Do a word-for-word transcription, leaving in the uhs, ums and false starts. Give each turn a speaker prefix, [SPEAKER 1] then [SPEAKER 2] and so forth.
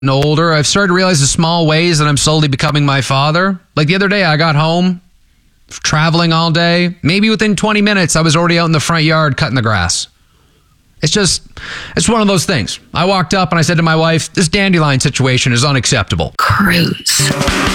[SPEAKER 1] older, I've started to realize the small ways that I'm slowly becoming my father. Like the other day, I got home, traveling all day. Maybe within twenty minutes, I was already out in the front yard cutting the grass. It's just, it's one of those things. I walked up and I said to my wife, this dandelion situation is unacceptable.
[SPEAKER 2] Cruise.